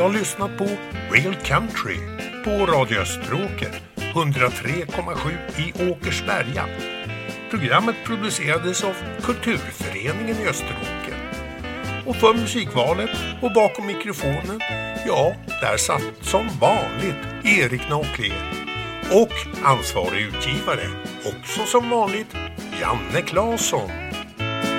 Jag har lyssnat på Real Country på Radio Österåker 103,7 i Åkersberga. Programmet producerades av Kulturföreningen i Österåker. Och för musikvalet och bakom mikrofonen, ja, där satt som vanligt Erik Naukler. Och ansvarig utgivare, också som vanligt, Janne Claesson.